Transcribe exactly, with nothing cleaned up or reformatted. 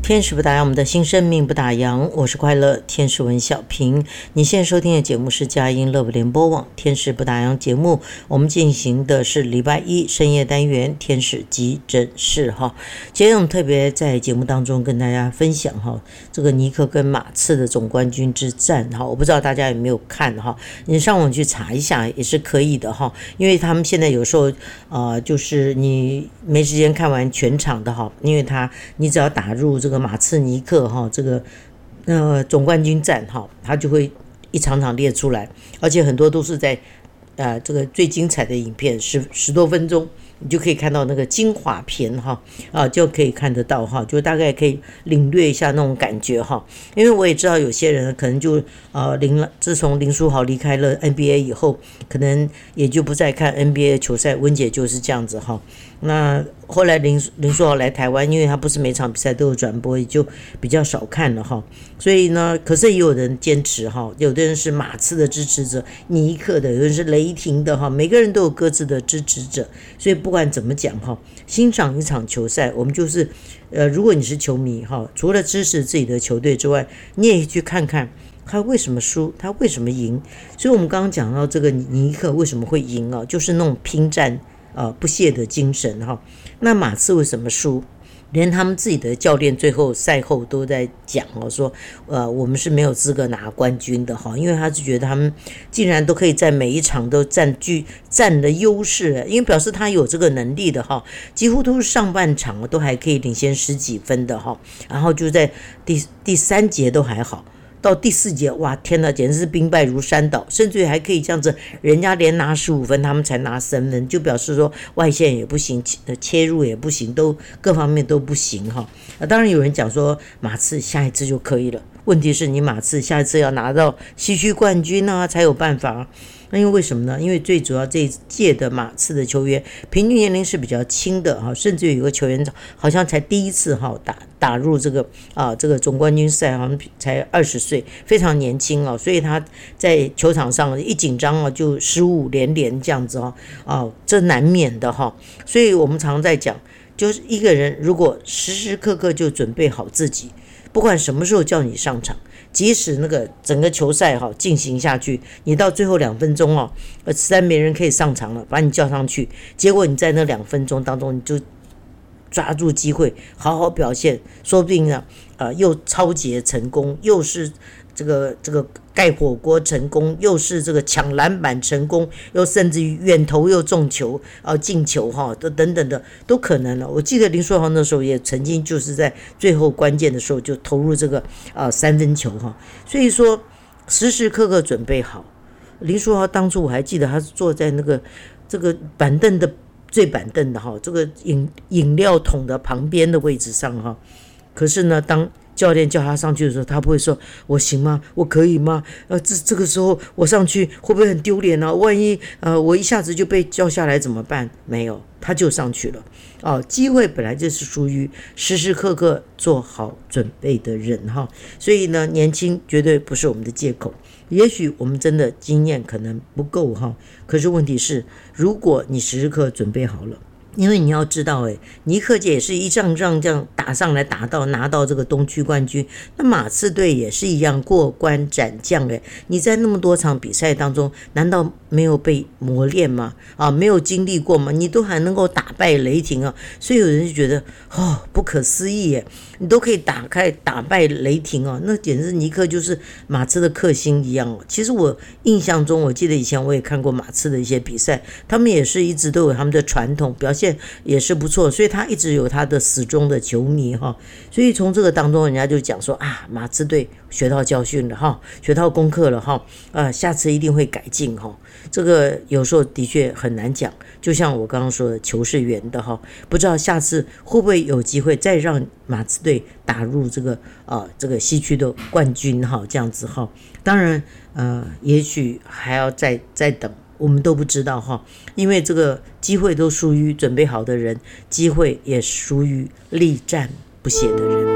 天使不打烊，我们的新生命不打烊。我是快乐天使文小平。你现在收听的节目是佳音乐联播网天使不打烊节目。我们进行的是礼拜一深夜单元天使急诊室哈。今天我们特别在节目当中跟大家分享哈，这个尼克跟马刺的总冠军之战哈。我不知道大家有没有看哈，你上网去查一下也是可以的哈。因为他们现在有时候呃，就是你没时间看完全场的哈，因为他你只要打入这个马刺尼克哈这个呃总冠军战哈，他就会一场场列出来，而且很多都是在呃这个最精彩的影片十十多分钟，你就可以看到那个精华片哈啊，就可以看得到哈，就大概可以领略一下那种感觉哈。因为我也知道有些人可能就呃林自从林书豪离开了 N B A 以后，可能也就不再看 N B A 球赛。温姐就是这样子哈。那后来林林书豪来台湾，因为他不是每场比赛都有转播，也就比较少看了哈。所以呢，可是也有人坚持哈，有的人是马刺的支持者，尼克的，有人是雷霆的哈，每个人都有各自的支持者。所以不管怎么讲哈，欣赏一场球赛，我们就是呃，如果你是球迷哈，除了支持自己的球队之外，你也去看看他为什么输，他为什么赢。所以我们刚刚讲到这个尼克为什么会赢啊，就是那种拼战呃不懈的精神哈。那马刺为什么输？连他们自己的教练最后赛后都在讲哦，说呃我们是没有资格拿冠军的哈，因为他是觉得他们竟然都可以在每一场都占据占了优势，因为表示他有这个能力的哈，几乎都是上半场都还可以领先十几分的哈，然后就在第第三节都还好。到第四节，哇，天哪，简直是兵败如山倒，甚至于还可以这样子，人家连拿十五分，他们才拿三分，就表示说外线也不行，切入也不行，都各方面都不行哈。啊，当然有人讲说马刺下一次就可以了，问题是你马刺下一次要拿到西区冠军啊，才有办法啊。那因为为什么呢？因为最主要这一届的马刺的球员平均年龄是比较轻的哈，甚至有一个球员好像才第一次哈打打入这个啊这个总冠军赛，好像才二十岁，非常年轻啊，所以他在球场上一紧张啊就失误连连这样子啊啊，这难免的哈。所以我们常在讲，就是一个人如果时时刻刻就准备好自己，不管什么时候叫你上场。即使那个整个球赛哈进行下去，你到最后两分钟哦，呃，实在没人可以上场了，把你叫上去，结果你在那两分钟当中，你就抓住机会，好好表现，说不定呢，呃，又抄截成功，又是这个这个盖火锅成功，又是这个抢篮板成功，又甚至于远投又中球，啊、呃，进球哈，都等等的都可能了。我记得林书豪那时候也曾经就是在最后关键的时候就投入这个啊、呃、三分球哈，所以说时时刻刻准备好。林书豪当初我还记得他是坐在那个这个板凳的最板凳的哈，这个饮饮料桶的旁边的位置上哈，可是呢，当教练叫他上去的时候，他不会说我行吗？我可以吗？呃，这这个时候我上去会不会很丢脸呢？万一呃我一下子就被叫下来怎么办？没有，他就上去了。哦，机会本来就是属于时时刻刻做好准备的人哈，所以呢，年轻绝对不是我们的借口。也许我们真的经验可能不够哈，可是问题是，如果你时时刻准备好了。因为你要知道，哎，尼克姐也是一仗仗这样打上来，打到拿到这个东区冠军。那马刺队也是一样过关斩将，哎，你在那么多场比赛当中，难道没有被磨练吗？啊，没有经历过吗？你都还能够打败雷霆啊！所以有人就觉得，哦，不可思议耶！你都可以打开打败雷霆哦，那简直尼克就是马刺的克星一样哦。其实我印象中，我记得以前我也看过马刺的一些比赛，他们也是一直都有他们的传统表现。也是不错，所以他一直有他的死忠的球迷哈，所以从这个当中，人家就讲说啊，马刺队学到教训了哈，学到功课了哈，啊，下次一定会改进哈。这个有时候的确很难讲，就像我刚刚说的，球是圆的哈，不知道下次会不会有机会再让马刺队打入这个啊、呃、这个西区的冠军哈，这样子哈。当然呃，也许还要再再等。我们都不知道哈，因为这个机会都属于准备好的人，机会也属于力战不懈的人。